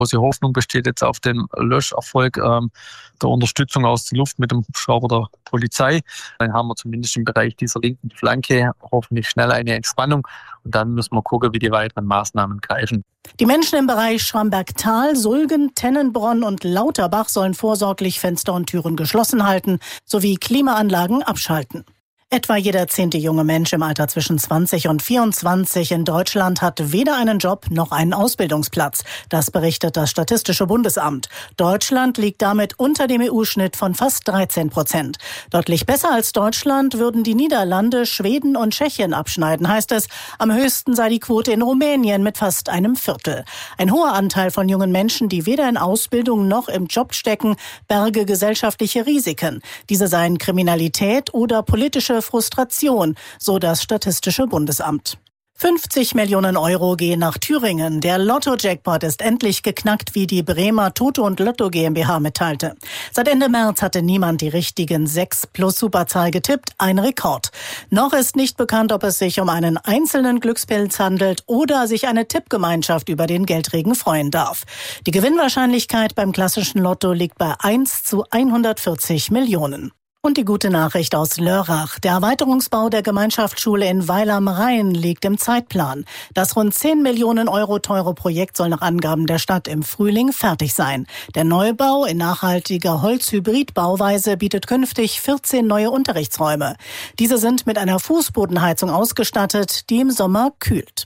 Große Hoffnung besteht jetzt auf den Löscherfolg der Unterstützung aus der Luft mit dem Hubschrauber der Polizei. Dann haben wir zumindest im Bereich dieser linken Flanke hoffentlich schnell eine Entspannung. Und dann müssen wir gucken, wie die weiteren Maßnahmen greifen. Die Menschen im Bereich Schramberg-Tal, Sulgen, Tennenbronn und Lauterbach sollen vorsorglich Fenster und Türen geschlossen halten sowie Klimaanlagen abschalten. Etwa jeder 10. junge Mensch im Alter zwischen 20 und 24 in Deutschland hat weder einen Job noch einen Ausbildungsplatz. Das berichtet das Statistische Bundesamt. Deutschland liegt damit unter dem EU-Schnitt von fast 13%. Deutlich besser als Deutschland würden die Niederlande, Schweden und Tschechien abschneiden, heißt es. Am höchsten sei die Quote in Rumänien mit fast einem Viertel. Ein hoher Anteil von jungen Menschen, die weder in Ausbildung noch im Job stecken, berge gesellschaftliche Risiken. Diese seien Kriminalität oder politische Frustration, so das Statistische Bundesamt. 50 Millionen Euro gehen nach Thüringen. Der Lotto-Jackpot ist endlich geknackt, wie die Bremer Toto und Lotto GmbH mitteilte. Seit Ende März hatte niemand die richtigen 6 plus Superzahl getippt, ein Rekord. Noch ist nicht bekannt, ob es sich um einen einzelnen Glückspilz handelt oder sich eine Tippgemeinschaft über den Geldregen freuen darf. Die Gewinnwahrscheinlichkeit beim klassischen Lotto liegt bei 1 zu 140 Millionen. Und die gute Nachricht aus Lörrach. Der Erweiterungsbau der Gemeinschaftsschule in Weil am Rhein liegt im Zeitplan. Das rund 10 Millionen Euro teure Projekt soll nach Angaben der Stadt im Frühling fertig sein. Der Neubau in nachhaltiger Holz-Hybrid-Bauweise bietet künftig 14 neue Unterrichtsräume. Diese sind mit einer Fußbodenheizung ausgestattet, die im Sommer kühlt.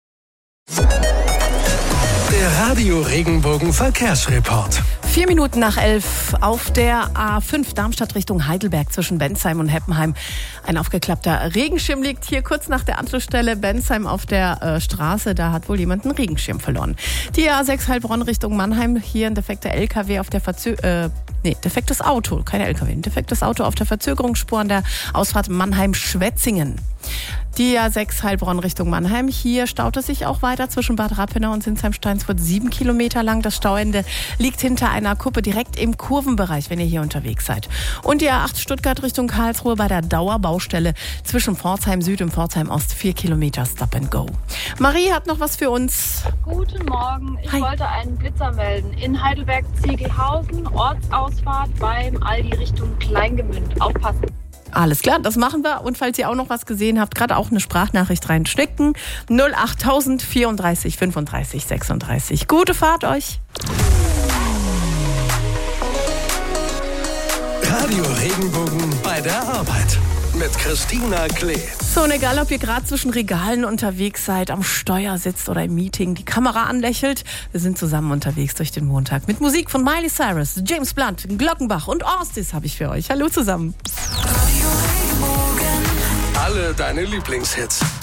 Der Radio Regenbogen Verkehrsreport. 4 Minuten nach 11 auf der A5 Darmstadt Richtung Heidelberg zwischen Bensheim und Heppenheim. Ein aufgeklappter Regenschirm liegt hier kurz nach der Anschlussstelle Bensheim auf der Straße. Da hat wohl jemand einen Regenschirm verloren. Die A6 Heilbronn Richtung Mannheim. Hier ein defekter LKW auf der defektes Auto, keine LKW, ein defektes Auto auf der Verzögerungsspur an der Ausfahrt Mannheim-Schwetzingen. Die A6 Heilbronn Richtung Mannheim. Hier staut es sich auch weiter zwischen Bad Rappenau und Sinsheim-Steinsfurt 7 Kilometer lang. Das Stauende liegt hinter einer Kuppe direkt im Kurvenbereich, wenn ihr hier unterwegs seid. Und die A8 Stuttgart Richtung Karlsruhe bei der Dauerbaustelle zwischen Pforzheim Süd und Pforzheim Ost 4 Kilometer Stop and Go. Marie hat noch was für uns. Guten Morgen. Ich wollte einen Blitzer melden. In Heidelberg-Ziegelhausen, Ortsausfahrt beim Aldi Richtung Kleingemünd. Aufpassen. Alles klar, das machen wir. Und falls ihr auch noch was gesehen habt, gerade auch eine Sprachnachricht reinstecken. 08000 34 35 36. Gute Fahrt euch. Radio Regenbogen bei der Arbeit mit Christina Klee. So, und egal, ob ihr gerade zwischen Regalen unterwegs seid, am Steuer sitzt oder im Meeting, die Kamera anlächelt, wir sind zusammen unterwegs durch den Montag. Mit Musik von Miley Cyrus, James Blunt, Glockenbach und Orstis habe ich für euch. Hallo zusammen. Alle deine Lieblingshits.